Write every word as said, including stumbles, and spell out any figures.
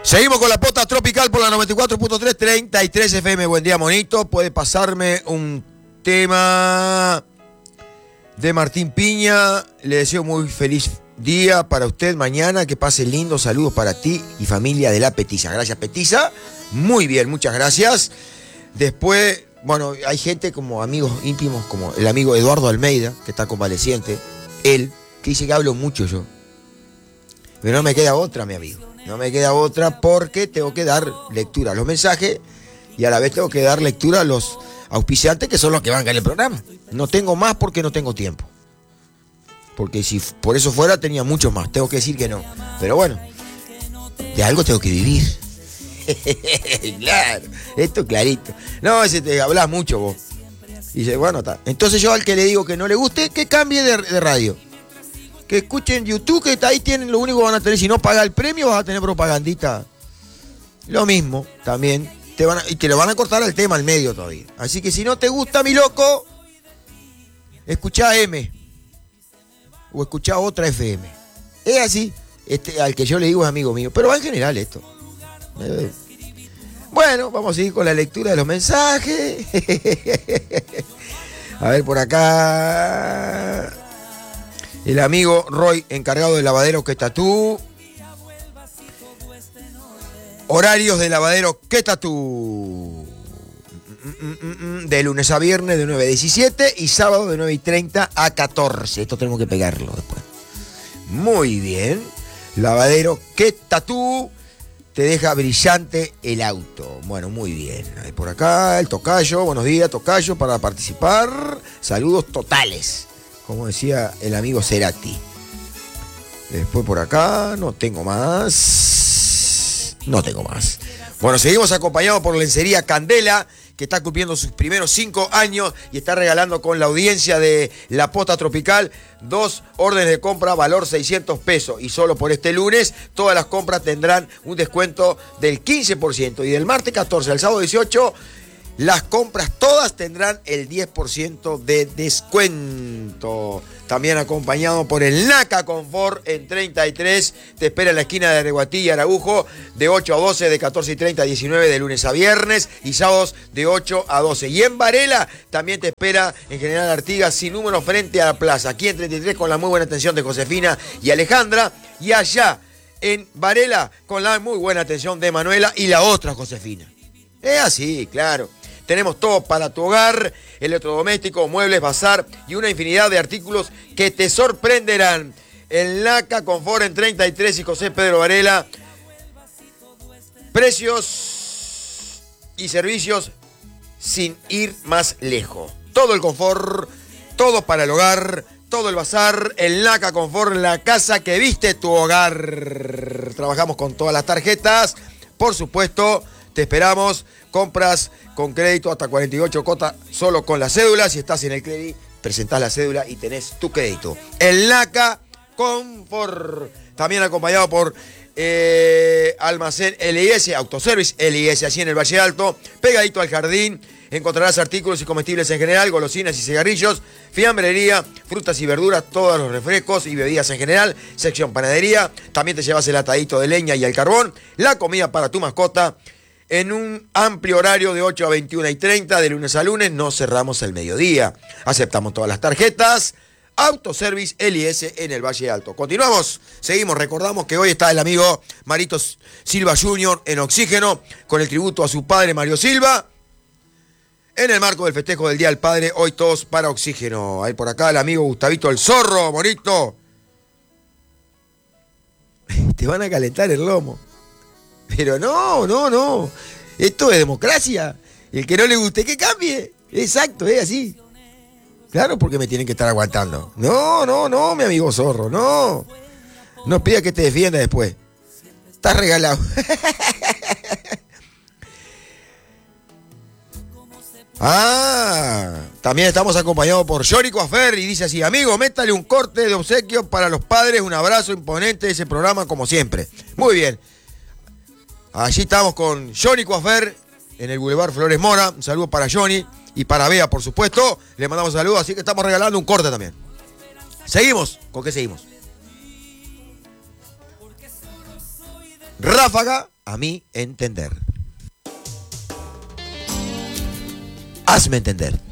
Seguimos con la Pota Tropical por la noventa y cuatro punto tres, treinta y tres F M. Buen día, monito. Puede pasarme un tema de Martín Piña. Le deseo muy feliz día para usted mañana. Que pase lindo. Saludos para ti y familia de la Petiza. Gracias, Petiza. Muy bien, muchas gracias. Después, bueno, hay gente como amigos íntimos, como el amigo Eduardo Almeida, que está convaleciente. Él, que dice que hablo mucho yo. Pero no me queda otra, mi amigo. No me queda otra porque tengo que dar lectura a los mensajes y a la vez tengo que dar lectura a los auspiciantes que son los que van a ganar el programa. No tengo más porque no tengo tiempo. Porque si por eso fuera tenía mucho más. Tengo que decir que no. Pero bueno, de algo tengo que vivir. Claro, esto clarito. No, ese te hablas mucho vos. Y dice, bueno, está. Entonces yo al que le digo que no le guste, que cambie de, de radio. Que escuchen YouTube, que ahí tienen lo único que van a tener. Si no paga el premio, vas a tener propagandita. Lo mismo, también. Te van a, y te lo van a cortar al tema al medio todavía. Así que si no te gusta, mi loco, escuchá M. O escuchá otra F M. Es así. Este, al que yo le digo es amigo mío. Pero va en general esto. Bueno, vamos a seguir con la lectura de los mensajes. A ver, por acá. El amigo Roy, encargado del lavadero Quetatú. Horarios de lavadero Quetatú. De lunes a viernes de nueve a diecisiete y sábado de nueve y treinta a catorce. Esto tenemos que pegarlo después. Muy bien. Lavadero Quetatú. Te deja brillante el auto. Bueno, muy bien. Ahí por acá, el tocayo. Buenos días, tocayo, para participar. Saludos totales. Como decía el amigo Cerati. Después por acá, no tengo más. No tengo más. Bueno, seguimos acompañados por Lencería Candela, que está cumpliendo sus primeros cinco años y está regalando con la audiencia de La Pota Tropical dos órdenes de compra valor seiscientos pesos. Y solo por este lunes, todas las compras tendrán un descuento del quince por ciento. Y del martes catorce al sábado dieciocho... las compras todas tendrán el diez por ciento de descuento. También acompañado por el Naca Confort en treinta y tres. Te espera en la esquina de Areguatí y Araujo de ocho a doce, de catorce y treinta a diecinueve, de lunes a viernes y sábados de ocho a doce. Y en Varela también te espera en General Artigas sin número frente a la plaza. Aquí en treinta y tres con la muy buena atención de Josefina y Alejandra. Y allá en Varela con la muy buena atención de Manuela y la otra Josefina. Es así, claro. Tenemos todo para tu hogar, electrodomésticos, muebles, bazar y una infinidad de artículos que te sorprenderán. El Naca Confort en treinta y tres y José Pedro Varela. Precios y servicios sin ir más lejos. Todo el confort, todo para el hogar, todo el bazar. El Naca Confort, la casa que viste tu hogar. Trabajamos con todas las tarjetas. Por supuesto, te esperamos. Compras con crédito hasta cuarenta y ocho cuotas solo con la cédula. Si estás en el crédito, presentás la cédula y tenés tu crédito. El Naca Confort. También acompañado por eh, Almacén L I S, Autoservice L I S, así en el Valle Alto, pegadito al jardín. Encontrarás artículos y comestibles en general, golosinas y cigarrillos, fiambrería, frutas y verduras, todos los refrescos y bebidas en general, sección panadería. También te llevas el atadito de leña y el carbón, la comida para tu mascota. En un amplio horario de ocho a veintiuna y treinta, de lunes a lunes, no cerramos el mediodía. Aceptamos todas las tarjetas. Autoservice L I S en el Valle Alto. Continuamos, seguimos. Recordamos que hoy está el amigo Marito Silva junior en Oxígeno, con el tributo a su padre Mario Silva. En el marco del festejo del Día del Padre, hoy todos para Oxígeno. Ahí por acá el amigo Gustavito el Zorro, Morito. Te van a calentar el lomo. Pero no, no, no. Esto es democracia. El que no le guste, que cambie. Exacto, es así. Claro, porque me tienen que estar aguantando. No, no, no, mi amigo Zorro, no. No pida que te defienda después. Estás regalado. Ah, también estamos acompañados por Johnny Coafer y dice así: amigo, métale un corte de obsequio para los padres. Un abrazo imponente de ese programa como siempre. Muy bien. Allí estamos con Johnny Coafer en el Boulevard Flores Mora. Un saludo para Johnny y para Bea, por supuesto. Le mandamos saludos, así que estamos regalando un corte también. Seguimos. ¿Con qué seguimos? Ráfaga a mi entender. Hazme entender.